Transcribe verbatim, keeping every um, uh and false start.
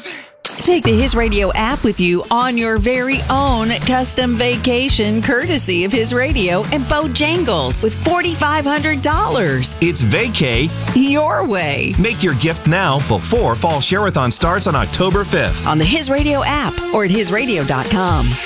Bojangles! Take the His Radio app with you on your very own custom vacation, courtesy of His Radio and Bojangles with four thousand five hundred dollars. It's vacay your way. Make your gift now before Fall Share-a-thon starts on October fifth. On the His Radio app or at his radio dot com.